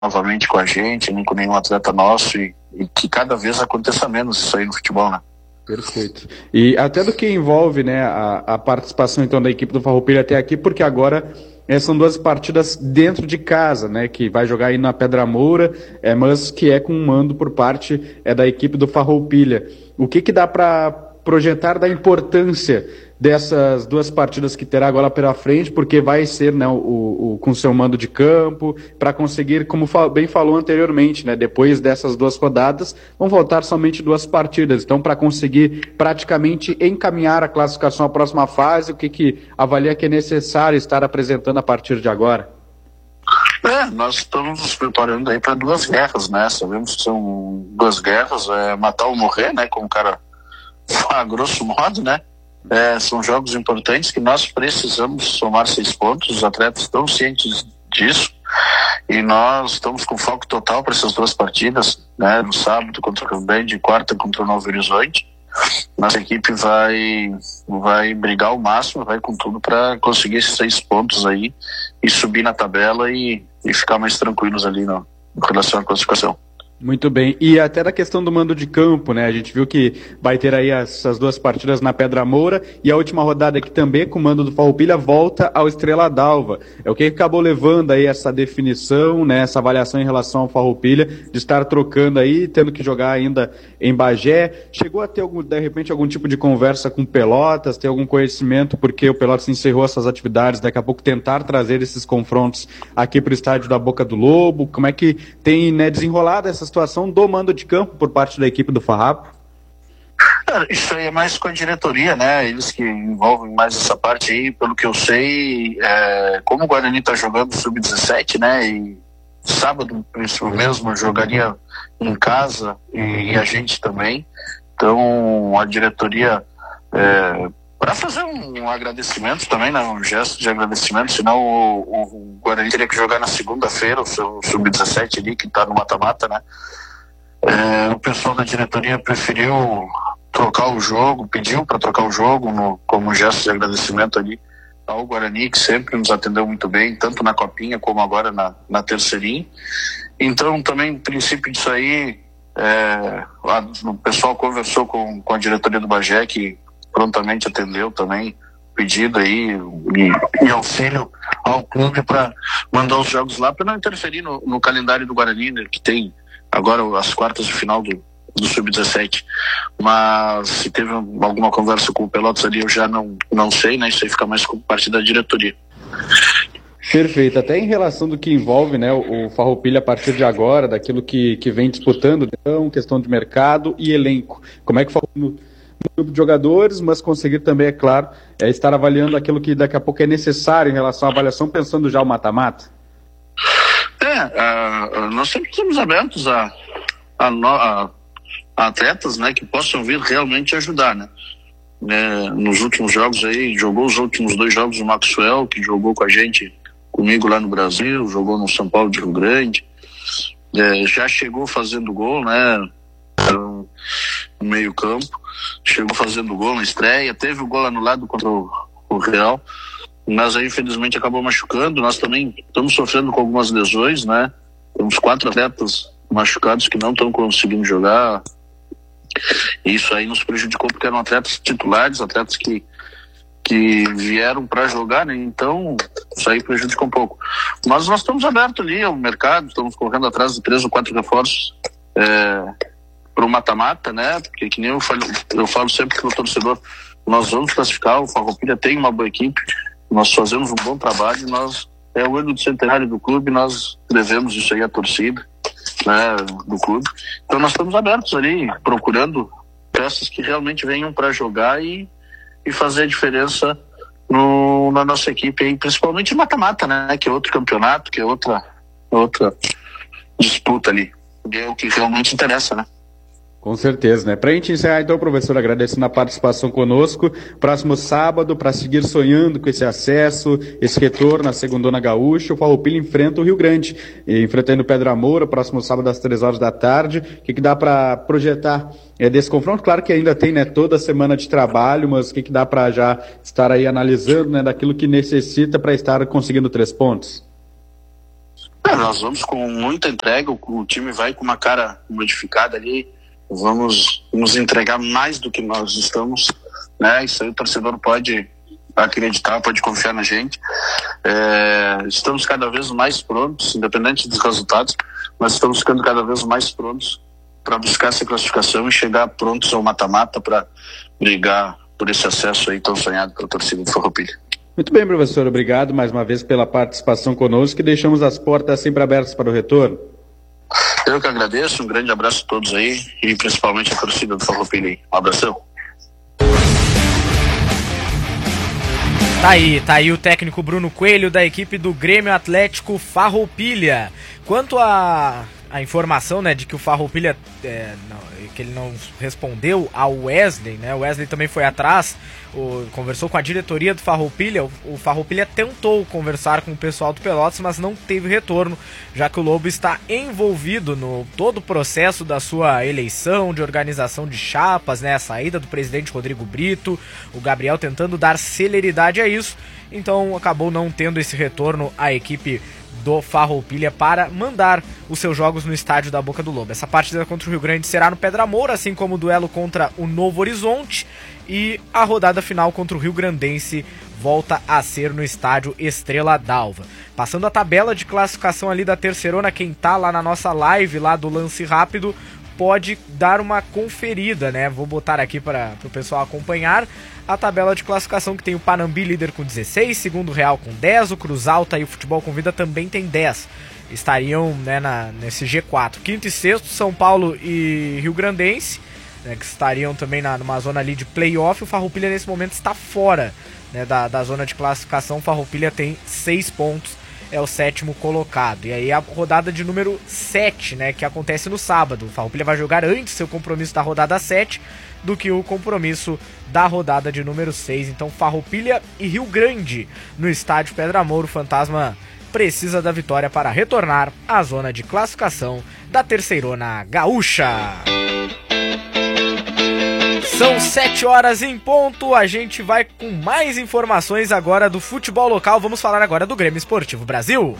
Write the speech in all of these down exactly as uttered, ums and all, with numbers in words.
novamente com a gente, nem com nenhum atleta nosso, e, e que cada vez aconteça menos isso aí no futebol, né? Perfeito. E até do que envolve, né, a, a participação então da equipe do Farroupilha até aqui, porque agora é, são duas partidas dentro de casa, né, que vai jogar aí na Pedra Moura, é, mas que é com um mando por parte é, da equipe do Farroupilha. O que que dá para projetar da importância dessas duas partidas que terá agora pela frente, porque vai ser, né, o, o, com seu mando de campo, para conseguir, como bem falou anteriormente, né, depois dessas duas rodadas, vão voltar somente duas partidas. Então, para conseguir praticamente encaminhar a classificação à próxima fase, o que, que avalia que é necessário estar apresentando a partir de agora? É, nós estamos nos preparando aí para duas guerras, né? Sabemos que são duas guerras, é matar ou morrer, né? Como o cara a grosso modo, né? É, são jogos importantes que nós precisamos somar seis pontos, os atletas estão cientes disso e nós estamos com foco total para essas duas partidas, né? No sábado contra o Rio Grande e quarta contra o Novo Horizonte. Nossa equipe vai, vai brigar ao máximo, vai com tudo para conseguir esses seis pontos aí e subir na tabela e, e ficar mais tranquilos ali no, em relação à classificação. Muito bem, e até da questão do mando de campo, né, a gente viu que vai ter aí essas duas partidas na Pedra Moura, e a última rodada aqui também com o mando do Farroupilha volta ao Estrela d'Alva. É o que acabou levando aí essa definição, né, essa avaliação em relação ao Farroupilha, de estar trocando aí, tendo que jogar ainda em Bagé. Chegou a ter, algum, de repente, algum tipo de conversa com Pelotas, ter algum conhecimento, porque o Pelotas encerrou essas atividades, daqui a pouco tentar trazer esses confrontos aqui para o estádio da Boca do Lobo? Como é que tem, né, desenrolado essas situação do mando de campo por parte da equipe do Farrapo? Isso aí é mais com a diretoria, né? Eles que envolvem mais essa parte aí. Pelo que eu sei, é, como o Guarani está jogando sub dezessete, né? E sábado, isso mesmo, jogaria em casa e, e a gente também. Então, a diretoria, é, para fazer um, um agradecimento também, né? Um gesto de agradecimento, senão o, o Guarani teria que jogar na segunda-feira o seu sub dezessete ali, que está no mata-mata, né? É, o pessoal da diretoria preferiu trocar o jogo, pediu para trocar o jogo no, como gesto de agradecimento ali ao Guarani, que sempre nos atendeu muito bem, tanto na Copinha como agora na, na Terceirinha. Então, também, no princípio disso aí, é, a, o pessoal conversou com, com a diretoria do Bagé, que prontamente atendeu também pedido aí e, e auxílio ao clube para mandar os jogos lá, para não interferir no, no calendário do Guarani, né, que tem agora as quartas de final do, do sub dezessete. Mas se teve alguma conversa com o Pelotas ali, eu já não, não sei, né? Isso aí fica mais com parte da diretoria. Perfeito. Até em relação do que envolve, né, o Farroupilha a partir de agora, daquilo que, que vem disputando, então, questão de mercado e elenco. Como é que foi no grupo de jogadores, mas conseguir também, é claro, é estar avaliando aquilo que daqui a pouco é necessário em relação à avaliação, pensando já o mata-mata? É, uh, nós sempre estamos abertos a, a, a, a atletas, né, que possam vir realmente ajudar, né? É, nos últimos jogos aí, jogou os últimos dois jogos o Maxwell, que jogou com a gente, comigo lá no Brasil, jogou no São Paulo de Rio Grande, é, já chegou fazendo gol, né, no meio campo, chegou fazendo gol na estreia, teve o gol anulado contra o, o Real, mas aí infelizmente acabou machucando. Nós também estamos sofrendo com algumas lesões, né, temos quatro atletas machucados que não estão conseguindo jogar. Isso aí nos prejudicou porque eram atletas titulares, atletas que, que vieram para jogar, né? Então isso aí prejudica um pouco. Mas nós estamos abertos ali ao mercado, estamos correndo atrás de três ou quatro reforços é, para o mata-mata, né? Porque que nem eu falo, eu falo sempre para o torcedor, nós vamos classificar, o Farroupilha tem uma boa equipe, nós fazemos um bom trabalho, nós é o ano do centenário do clube, nós devemos isso aí à torcida, né, do clube. Então nós estamos abertos ali, procurando peças que realmente venham para jogar e, e fazer a diferença no, na nossa equipe aí, principalmente mata-mata, né, que é outro campeonato, que é outra, outra disputa ali, que é o que realmente interessa, né. Com certeza, né? Para a gente encerrar, então, professor, agradecendo a participação conosco. Próximo sábado, para seguir sonhando com esse acesso, esse retorno à Segundona Gaúcha, o Farroupilha enfrenta o Rio Grande, e enfrentando o Pedra Moura, próximo sábado às três horas da tarde. O que, que dá para projetar é, desse confronto? Claro que ainda tem, né, toda a semana de trabalho, mas o que, que dá para já estar aí analisando, né, daquilo que necessita para estar conseguindo três pontos? É, nós vamos com muita entrega, o, o time vai com uma cara modificada ali, vamos nos entregar mais do que nós estamos, né? Isso aí o torcedor pode acreditar, pode confiar na gente. É, estamos cada vez mais prontos, independente dos resultados, mas estamos ficando cada vez mais prontos para buscar essa classificação e chegar prontos ao mata-mata para brigar por esse acesso aí tão sonhado pela torcida do Farroupilha. Muito bem, professor, obrigado mais uma vez pela participação conosco e deixamos as portas sempre abertas para o retorno. Eu que agradeço, um grande abraço a todos aí e principalmente a torcida do Farroupilha aí. Um abração. Tá aí, tá aí o técnico Bruno Coelho da equipe do Grêmio Atlético Farroupilha. Quanto a, a informação, né, de que o Farroupilha, é, não, que ele não respondeu ao Wesley, né, o Wesley também foi atrás, o, conversou com a diretoria do Farroupilha, o, o Farroupilha tentou conversar com o pessoal do Pelotas, mas não teve retorno, já que o Lobo está envolvido no todo o processo da sua eleição, de organização de chapas, né, a saída do presidente Rodrigo Brito, o Gabriel tentando dar celeridade a isso, então acabou não tendo esse retorno à equipe do Farroupilha para mandar os seus jogos no estádio da Boca do Lobo. Essa partida contra o Rio Grande será no Pedra Moura, assim como o duelo contra o Novo Horizonte, e a rodada final contra o Rio Grandense volta a ser no estádio Estrela d'Alva. Passando a tabela de classificação ali da Terceirona, quem tá lá na nossa live lá do Lance Rápido pode dar uma conferida, né? Vou botar aqui para o pessoal acompanhar a tabela de classificação, que tem o Panambi líder com dezesseis, segundo o Real com dez, o Cruz Alta e o Futebol Convida também tem dez. Estariam, né, na, nesse G quatro. Quinto e sexto, São Paulo e Rio Grandense, né, que estariam também na, numa zona ali de playoff. O Farroupilha nesse momento está fora, né, da, da zona de classificação. O Farroupilha tem seis pontos, é o sétimo colocado. E aí a rodada de número sete, né, que acontece no sábado. O Farroupilha vai jogar antes seu compromisso da rodada sete do que o compromisso da rodada de número seis. Então Farroupilha e Rio Grande no estádio Pedra Moura. O Fantasma precisa da vitória para retornar à zona de classificação da Terceirona Gaúcha. São sete horas em ponto, a gente vai com mais informações agora do futebol local. Vamos falar agora do Grêmio Esportivo Brasil.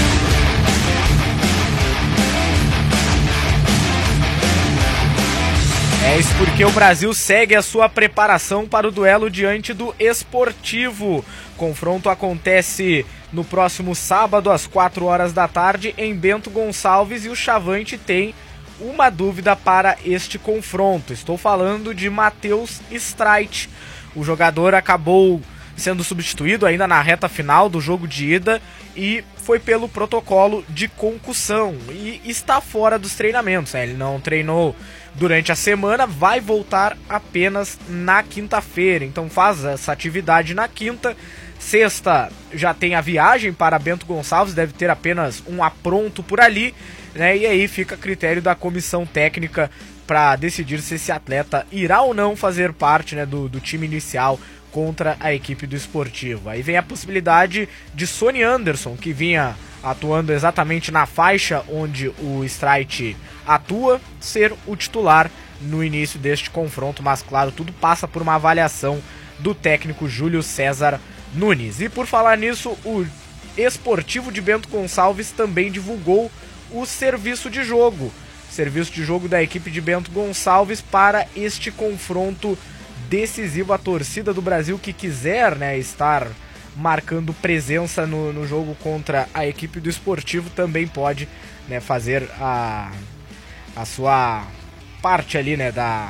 É isso porque o Brasil segue a sua preparação para o duelo diante do Esportivo. O confronto acontece no próximo sábado às quatro horas da tarde em Bento Gonçalves e o Chavante tem uma dúvida para este confronto. Estou falando de Matheus Streit. O jogador acabou sendo substituído ainda na reta final do jogo de ida e foi pelo protocolo de concussão e está fora dos treinamentos, né? Ele não treinou durante a semana, vai voltar apenas na quinta-feira, então faz essa atividade na quinta. Sexta já tem a viagem para Bento Gonçalves, deve ter apenas um apronto por ali, né? E aí fica a critério da comissão técnica para decidir se esse atleta irá ou não fazer parte, né, do, do time inicial contra a equipe do Esportivo. Aí vem a possibilidade de Sonny Anderson, que vinha atuando exatamente na faixa onde o Streit atua, ser o titular no início deste confronto, mas claro, tudo passa por uma avaliação do técnico Júlio César Nunes. E por falar nisso, o Esportivo de Bento Gonçalves também divulgou o serviço de jogo, serviço de jogo da equipe de Bento Gonçalves para este confronto decisivo. A torcida do Brasil que quiser, né, estar marcando presença no, no jogo contra a equipe do Esportivo também pode, né, fazer a, a sua parte ali, né, da,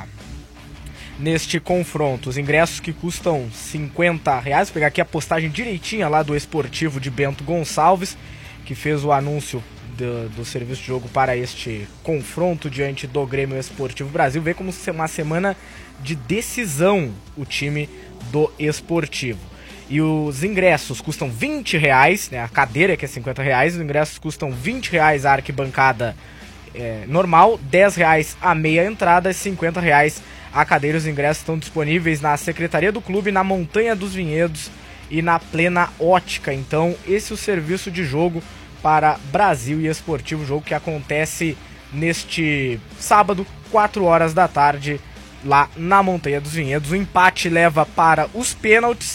neste confronto. Os ingressos que custam cinquenta reais, vou pegar aqui a postagem direitinha lá do Esportivo de Bento Gonçalves, que fez o anúncio do, do serviço de jogo para este confronto diante do Grêmio Esportivo Brasil. Vê como uma semana de decisão o time do Esportivo. E os ingressos custam vinte reais, né, a cadeira que é cinquenta reais, os ingressos custam vinte reais a arquibancada é, normal, dez reais a meia entrada e cinquenta reais a cadeira. Os ingressos estão disponíveis na Secretaria do Clube, na Montanha dos Vinhedos e na Plena Ótica. Então esse é o serviço de jogo para Brasil e Esportivo, jogo que acontece neste sábado, quatro horas da tarde, lá na Montanha dos Vinhedos. O empate leva para os pênaltis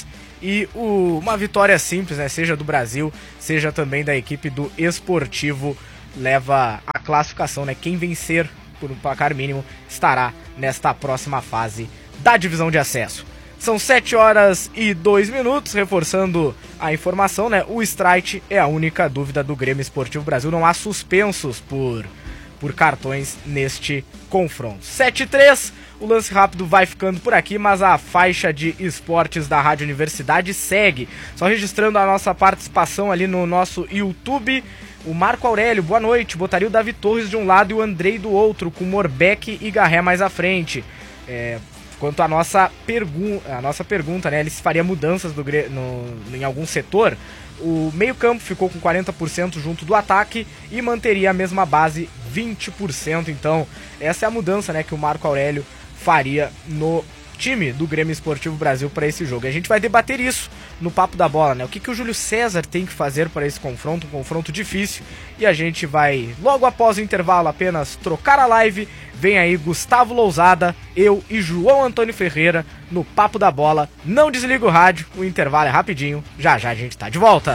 e o, uma vitória simples, né? Seja do Brasil, seja também da equipe do Esportivo, leva a classificação, né? Quem vencer por um placar mínimo estará nesta próxima fase da divisão de acesso. São sete horas e dois minutos, reforçando a informação, né? O strike é a única dúvida do Grêmio Esportivo Brasil, não há suspensos por, por cartões neste confronto. sete e três, o lance rápido vai ficando por aqui, mas a faixa de esportes da Rádio Universidade segue. Só registrando a nossa participação ali no nosso YouTube. O Marco Aurélio, boa noite, botaria o Davi Torres de um lado e o Andrei do outro, com Morbeck e Garré mais à frente. É... Quanto à nossa, pergun a nossa pergunta, né, ele faria mudanças do, no, em algum setor, o meio-campo ficou com quarenta por cento junto do ataque e manteria a mesma base, vinte por cento. Então, essa é a mudança, né, que o Marco Aurélio faria no time do Grêmio Esportivo Brasil para esse jogo. E a gente vai debater isso no Papo da Bola, né? O que, que o Júlio César tem que fazer para esse confronto, um confronto difícil. E a gente vai, logo após o intervalo, apenas trocar a live. Vem aí Gustavo Lousada, eu e João Antônio Ferreira no Papo da Bola. Não desliga o rádio, o intervalo é rapidinho. Já já a gente tá de volta.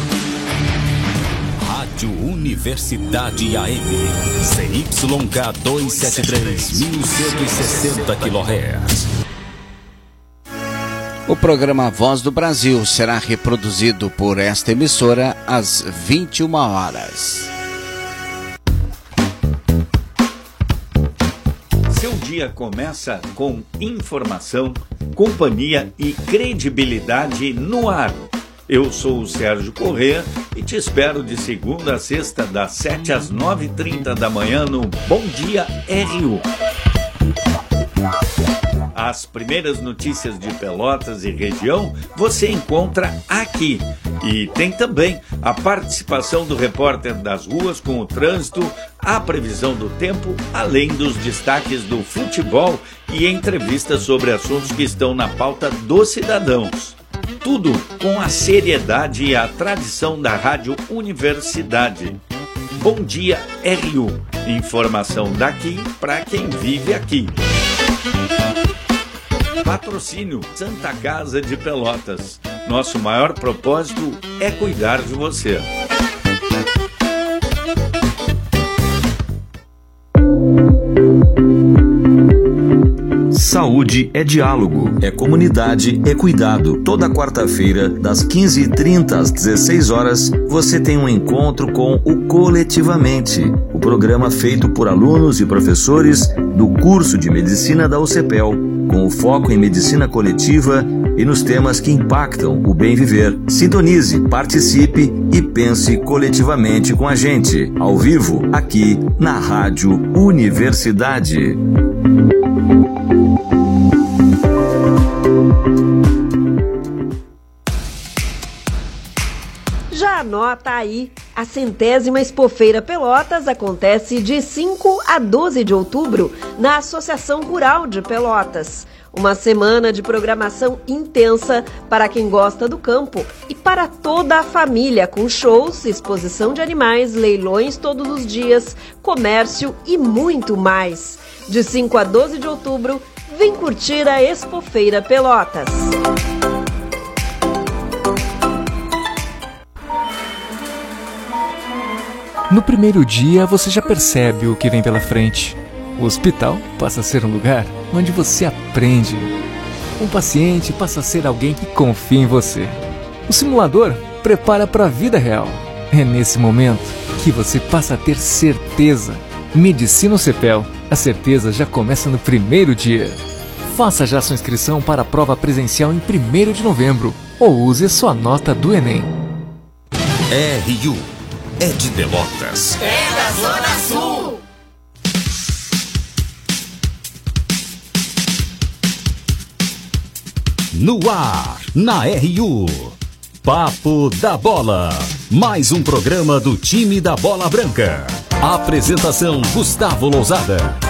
Rádio Universidade A M, C Y K duzentos e setenta e três, mil cento e sessenta quilohertz. O programa Voz do Brasil será reproduzido por esta emissora às vinte e uma horas. Seu dia começa com informação, companhia e credibilidade no ar. Eu sou o Sérgio Corrêa e te espero de segunda a sexta, das sete às nove e trinta da manhã no Bom Dia R U. As primeiras notícias de Pelotas e região você encontra aqui. E tem também a participação do repórter das ruas com o trânsito, a previsão do tempo, além dos destaques do futebol e entrevistas sobre assuntos que estão na pauta dos cidadãos. Tudo com a seriedade e a tradição da Rádio Universidade. Bom Dia R U. Informação daqui para quem vive aqui. Patrocínio Santa Casa de Pelotas. Nosso maior propósito é cuidar de você. Saúde é diálogo, é comunidade, é cuidado. Toda quarta-feira, das quinze e trinta às dezesseis horas, você tem um encontro com o Coletivamente, o programa feito por alunos e professores do curso de Medicina da U C P E L, com o foco em medicina coletiva e nos temas que impactam o bem viver. Sintonize, participe e pense coletivamente com a gente, ao vivo, aqui na Rádio Universidade. Já anota aí, a centésima Expofeira Pelotas acontece de cinco a doze de outubro na Associação Rural de Pelotas. Uma semana de programação intensa para quem gosta do campo e para toda a família, com shows, exposição de animais, leilões todos os dias, comércio e muito mais. De cinco a doze de outubro, vem curtir a Expofeira Pelotas. No primeiro dia, você já percebe o que vem pela frente. O hospital passa a ser um lugar onde você aprende. Um paciente passa a ser alguém que confia em você. O simulador prepara para a vida real. É nesse momento que você passa a ter certeza. Medicina U C P E L. A certeza já começa no primeiro dia. Faça já sua inscrição para a prova presencial em primeiro de novembro ou use sua nota do Enem. R U é de Pelotas. É da Zona Sul. No ar, na R U. Papo da Bola. Mais um programa do time da Bola Branca. Apresentação Gustavo Lousada.